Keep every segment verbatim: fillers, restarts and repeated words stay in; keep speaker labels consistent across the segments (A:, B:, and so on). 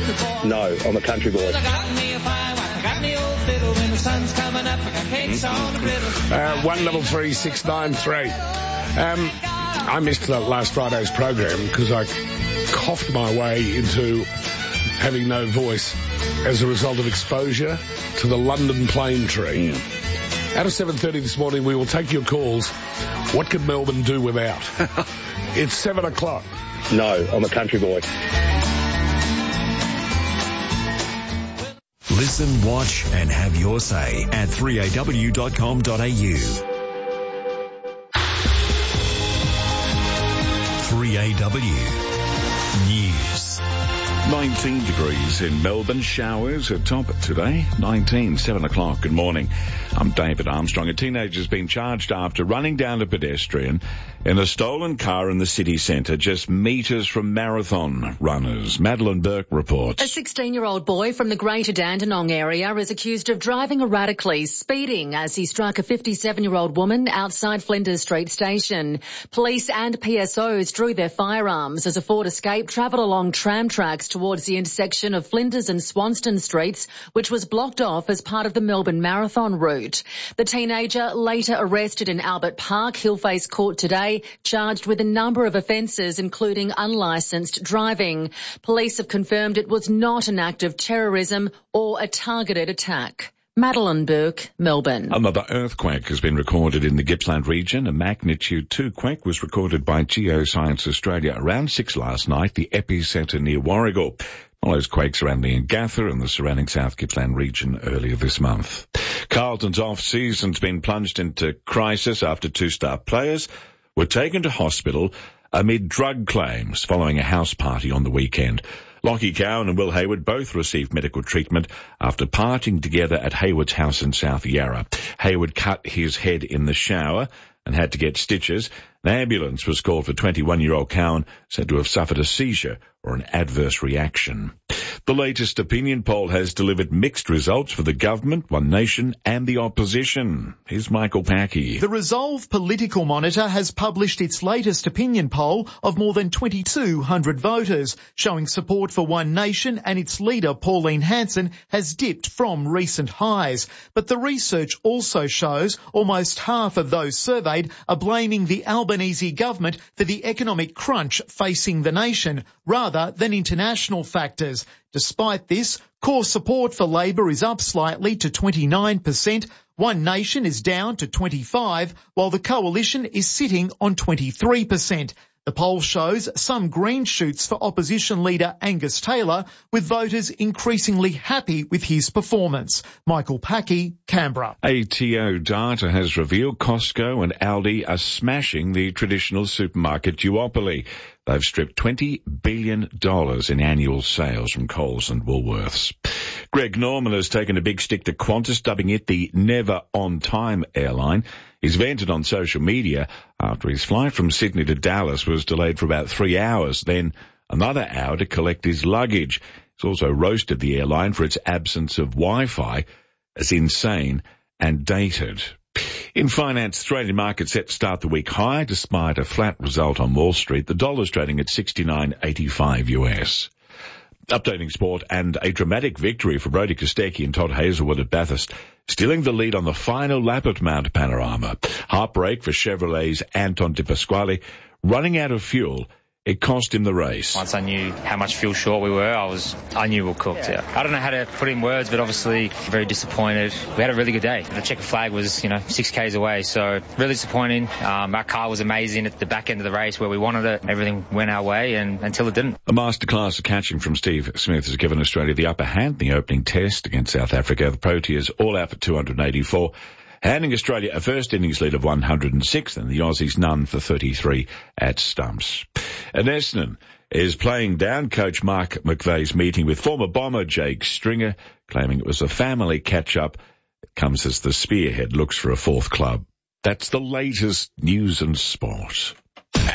A: No, I'm a country boy.
B: Uh, one double three six nine three. Um, I missed uh, last Friday's program because I coughed my way into having no voice as a result of exposure to the London plane tree. Mm. Out of seven thirty this morning, we will take your calls. What could Melbourne do without? It's seven o'clock.
A: No, I'm a country boy.
C: Listen, watch and have your say at three a w dot com dot a u. three A W News.
D: nineteen degrees in Melbourne. Showers at top today. nineteen, seven o'clock. Good morning. I'm David Armstrong. A teenager's been charged after running down a pedestrian in a stolen car in the city centre, just metres from marathon runners. Madeline Burke reports.
E: A sixteen-year-old boy from the Greater Dandenong area is accused of driving erratically, speeding as he struck a fifty-seven-year-old woman outside Flinders Street Station. Police and P S Os drew their firearms as a Ford Escape travelled along tram tracks towards the intersection of Flinders and Swanston Streets, which was blocked off as part of the Melbourne Marathon route. The teenager, later arrested in Albert Park, he'll face court today, charged with a number of offences, including unlicensed driving. Police have confirmed it was not an act of terrorism or a targeted attack. Madeline Burke, Melbourne.
D: Another earthquake has been recorded in the Gippsland region. A magnitude two quake was recorded by Geoscience Australia around six last night, the epicentre near Warragul. Follows quakes around Leongatha and the surrounding South Gippsland region earlier this month. Carlton's off-season's been plunged into crisis after two star players were taken to hospital amid drug claims following a house party on the weekend. Lockie Cowan and Will Hayward both received medical treatment after partying together at Hayward's house in South Yarra. Hayward cut his head in the shower and had to get stitches. An ambulance was called for twenty-one-year-old Cowan, said to have suffered a seizure or an adverse reaction. The latest opinion poll has delivered mixed results for the government, One Nation and the opposition. Here's Michael Packy.
F: The Resolve Political Monitor has published its latest opinion poll of more than twenty-two hundred voters, showing support for One Nation, and its leader, Pauline Hanson, has dipped from recent highs. But the research also shows almost half of those surveyed are blaming the Albanese government for the economic crunch facing the nation, rather than international factors. Despite this, core support for Labor is up slightly to twenty-nine percent, One Nation is down to twenty-five, while the Coalition is sitting on twenty-three percent. The poll shows some green shoots for opposition leader Angus Taylor, with voters increasingly happy with his performance. Michael Packy, Canberra.
D: A T O data has revealed Costco and Aldi are smashing the traditional supermarket duopoly. They've stripped twenty billion dollars in annual sales from Coles and Woolworths. Greg Norman has taken a big stick to Qantas, dubbing it the never-on-time airline. He's vented on social media after his flight from Sydney to Dallas was delayed for about three hours, then another hour to collect his luggage. He's also roasted the airline for its absence of Wi-Fi as insane and dated. In finance, Australian markets set to start the week high despite a flat result on Wall Street. The dollar's trading at sixty-nine eighty-five U S. Updating sport, and a dramatic victory for Brodie Kostecki and Todd Hazelwood at Bathurst, stealing the lead on the final lap at Mount Panorama. Heartbreak for Chevrolet's Anton De Pasquale. Running out of fuel, it cost him the race.
G: Once I knew how much fuel short we were, I was, I knew we were cooked. Yeah. I don't know how to put in words, but obviously very disappointed. We had a really good day. The checker flag was, you know, six Ks away, so really disappointing. Um, our car was amazing at the back end of the race where we wanted it. Everything went our way, and until it didn't.
D: A masterclass of catching from Steve Smith has given Australia the upper hand in the opening test against South Africa. The Proteas all out for two hundred eighty-four. Handing Australia a first innings lead of one hundred six, and the Aussies none for thirty-three at stumps. And Essendon is playing down coach Mark McVeigh's meeting with former bomber Jake Stringer, claiming it was a family catch-up. It comes as the spearhead looks for a fourth club. That's the latest news and sport.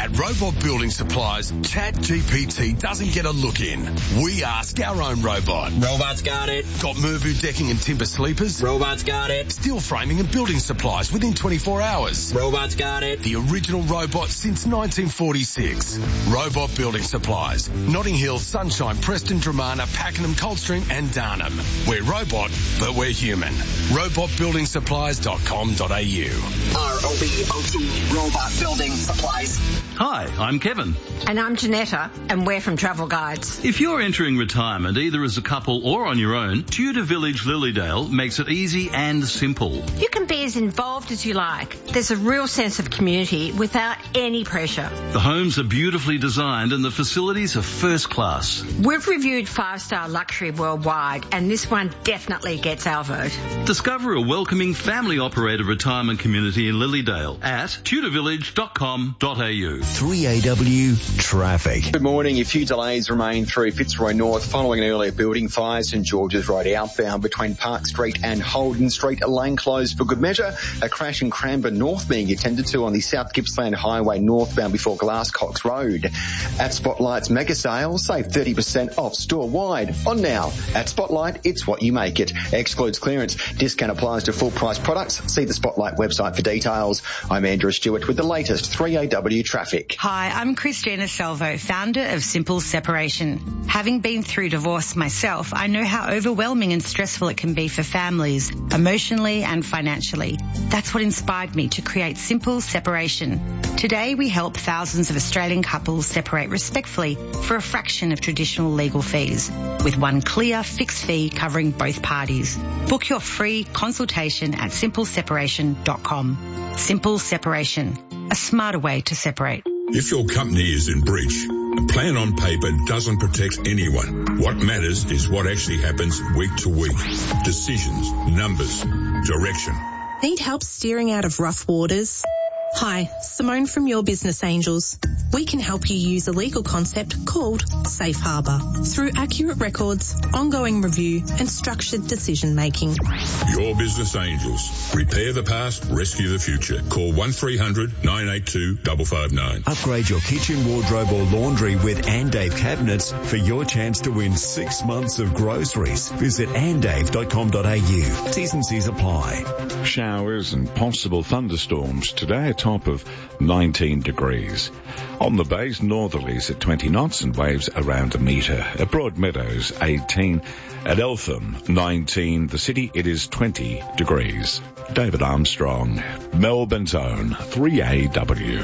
H: At Robot Building Supplies, ChatGPT doesn't get a look in. We ask our own robot.
I: Robot's got it.
H: Got Mervu decking and timber sleepers?
I: Robot's got it.
H: Steel framing and building supplies within twenty-four hours.
I: Robot's got it.
H: The original robot since nineteen forty-six. Robot Building Supplies. Notting Hill, Sunshine, Preston, Dramana, Pakenham, Coldstream and Darnham. We're robot, but we're human. robot building supplies dot com dot a u.
I: R O B O T, Robot Building Supplies.
J: Hi, I'm Kevin.
K: And I'm Janetta, and we're from Travel Guides.
J: If you're entering retirement either as a couple or on your own, Tudor Village Lilydale makes it easy and simple.
K: You can be as involved as you like. There's a real sense of community without any pressure.
J: The homes are beautifully designed and the facilities are first class.
K: We've reviewed five-star luxury worldwide, and this one definitely gets our vote.
J: Discover a welcoming family-operated retirement community in Lilydale at tudor village dot com dot a u.
C: three A W Traffic.
L: Good morning. A few delays remain through Fitzroy North following an earlier building fire. St George's Road outbound between Park Street and Holden Street. A lane closed for good measure. A crash in Cranbourne North being attended to on the South Gippsland Highway northbound before Glasscox Road. At Spotlight's mega sale, save thirty percent off store-wide. On now. At Spotlight, it's what you make it. Excludes clearance. Discount applies to full price products. See the Spotlight website for details. I'm Andrew Stewart with the latest three A W traffic.
M: Hi, I'm Christina Salvo, founder of Simple Separation. Having been through divorce myself, I know how overwhelming and stressful it can be for families, emotionally and financially. That's what inspired me to create Simple Separation. Today, we help thousands of Australian couples separate respectfully for a fraction of traditional legal fees, with one clear, fixed fee covering both parties. Book your free consultation at simple separation dot com. Simple Separation, a smarter way to separate.
N: If your company is in breach, a plan on paper doesn't protect anyone. What matters is what actually happens week to week. Decisions, numbers, direction.
O: Need help steering out of rough waters? Hi, Simone from Your Business Angels. We can help you use a legal concept called Safe Harbour through accurate records, ongoing review and structured decision making.
N: Your Business Angels. Repair the past, rescue the future. Call one three hundred nine eight two five five nine.
C: Upgrade your kitchen, wardrobe or laundry with Andave Cabinets for your chance to win six months of groceries. Visit andave dot com dot a u. T's and C's apply.
D: Showers and possible thunderstorms today, a top of nineteen degrees. On the bays, northerlies at twenty knots and waves around a metre. At Broadmeadows, eighteen. At Eltham, nineteen. The city, it is twenty degrees. David Armstrong, Melbourne's own three A W.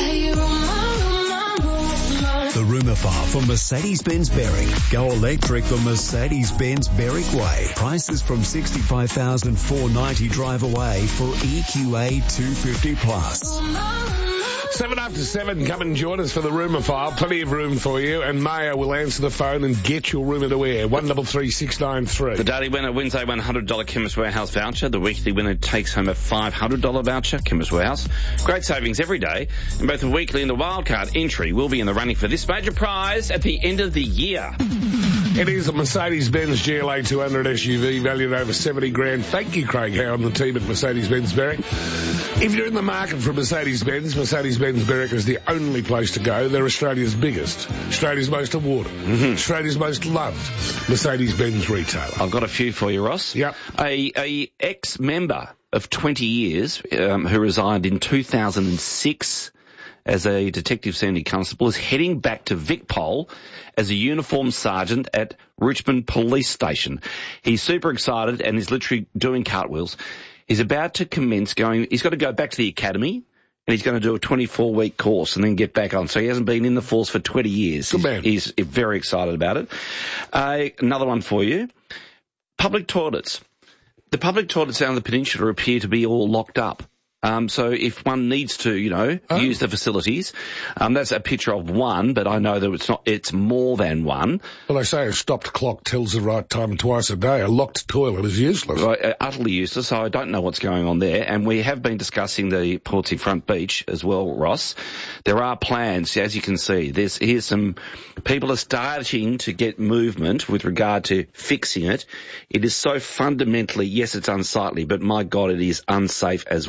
C: The rumour file from Mercedes-Benz Berwick. Go electric the Mercedes-Benz Berwick way. Prices from sixty-five thousand four hundred ninety drive away for E Q A two fifty plus.
B: Seven after seven, come and join us for the rumour file. Plenty of room for you, and Maya will answer the phone and get your rumour to air. One double three six nine three.
P: The daily winner wins a one hundred dollars Chemist Warehouse voucher. The weekly winner takes home a five hundred dollars voucher. Chemist Warehouse. Great savings every day, and both the weekly and the wildcard entry will be in the running for this major prize at the end of the year.
B: It is a Mercedes-Benz G L A two hundred S U V valued at over seventy grand. Thank you, Craig Howe and the team at Mercedes-Benz Berwick. If you're in the market for Mercedes-Benz, Mercedes-Benz Berwick is the only place to go. They're Australia's biggest, Australia's most awarded, mm-hmm. Australia's most loved Mercedes-Benz retailer.
P: I've got a few for you, Ross.
B: Yep.
P: A, a ex-member of twenty years um, who resigned in two thousand six as a Detective Sandy Constable is heading back to Vicpol as a uniformed sergeant at Richmond Police Station. He's super excited and is literally doing cartwheels. He's about to commence going, he's got to go back to the academy and he's going to do a twenty-four week course and then get back on. So he hasn't been in the force for twenty years.
B: Good man.
P: He's, he's very excited about it. Uh, another one for you. Public toilets. The public toilets down the peninsula appear to be all locked up. Um, so if one needs to, you know, oh. use the facilities, um, that's a picture of one, but I know that it's not, it's more than one.
B: Well, they say a stopped clock tells the right time twice a day. A locked toilet is useless.
P: Right, uh, utterly useless, so I don't know what's going on there. And we have been discussing the Portsea Front Beach as well, Ross. There are plans, as you can see. There's, here's some, people are starting to get movement with regard to fixing it. It is so fundamentally, yes, it's unsightly, but my God, it is unsafe as well. So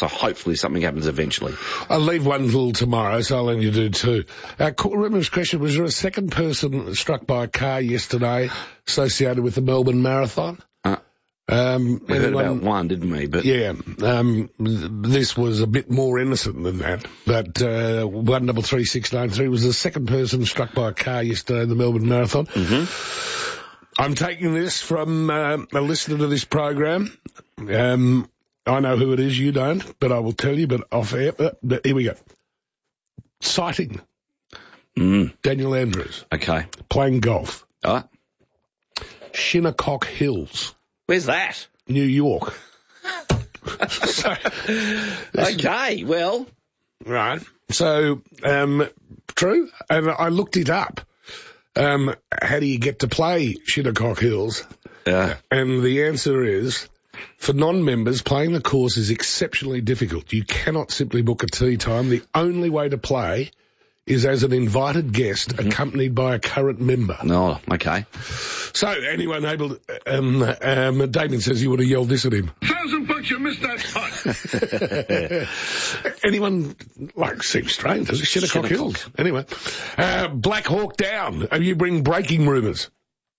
P: So hopefully something happens eventually.
B: I'll leave one till tomorrow, so I'll let you do two. Uh, Rumour's question, was there a second person struck by a car yesterday associated with the Melbourne Marathon?
P: Uh,
B: um,
P: we heard
B: anyone,
P: about one, didn't we? But
B: yeah, um, this was a bit more innocent than that. But uh, one double three six nine three was the second person struck by a car yesterday in the Melbourne Marathon.
P: Mm-hmm.
B: I'm taking this from uh, a listener to this program. Um, I know who it is, you don't, but I will tell you, but off air. Uh, but here we go. Sighting.
P: Mm.
B: Daniel Andrews.
P: Okay.
B: Playing golf.
P: All right.
B: Shinnecock Hills.
P: Where's that?
B: New York. so,
P: okay, well.
B: Right. So, um, true. And I looked it up. Um, how do you get to play Shinnecock Hills?
P: Yeah.
B: And the answer is, for non-members, playing the course is exceptionally difficult. You cannot simply book a tee time. The only way to play is as an invited guest mm-hmm. accompanied by a current member.
P: Oh, okay.
B: So, anyone able to, um, um, Damien says you would have yelled this at him.
Q: Thousand bucks, you missed that putt.
B: Anyone, like, seems strange, does it? Shinnecock Hills. Anyway. Uh, Black Hawk Down. You bring breaking rumours.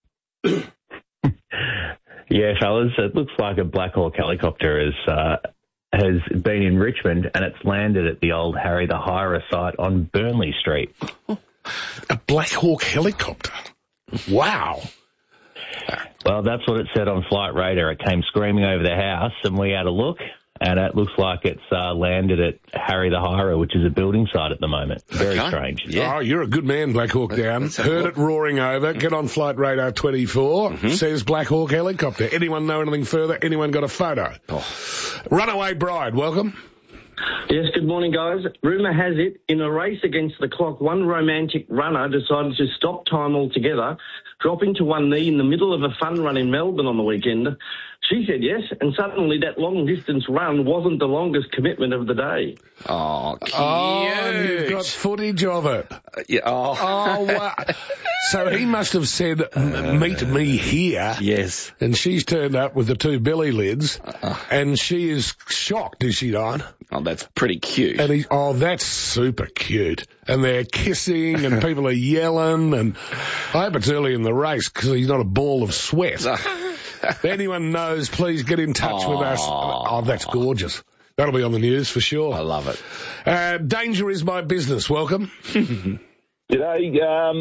R: Yeah, fellas, it looks like a Black Hawk helicopter is, uh, has been in Richmond and it's landed at the old Harry the Hirer site on Burnley Street.
B: A Black Hawk helicopter? Wow.
R: Well, that's what it said on Flight Radar. It came screaming over the house and we had a look and it looks like it's uh, landed at Harry the Hirer, which is a building site at the moment. Very
B: okay.
R: strange.
B: Yeah. Oh, you're a good man, Black Hawk Down. Heard it roaring over. Get on Flight Radar twenty-four. Mm-hmm. Says Black Hawk helicopter. Anyone know anything further? Anyone got a photo? Oh. Runaway Bride, welcome.
S: Yes, good morning, guys. Rumour has it, in a race against the clock, one romantic runner decided to stop time altogether, dropping to one knee in the middle of a fun run in Melbourne on the weekend. She said yes, and suddenly that long-distance run wasn't the longest commitment of the day.
P: Oh, cute.
B: Oh, you've got footage of it.
P: Uh, yeah, oh.
B: oh, wow. So he must have said, meet me here.
P: Yes.
B: And she's turned up with the two belly lids,
P: uh-uh.
B: and she is shocked, is she not?
P: Oh, that's pretty cute.
B: And he, oh, that's super cute. And they're kissing, and people are yelling, and I hope it's early in the race, because he's not a ball of sweat. If anyone knows, please get in touch
P: Aww.
B: with us. Oh, that's gorgeous. That'll be on the news for sure.
P: I love it.
B: Uh, danger is my business. Welcome.
T: G'day. Um,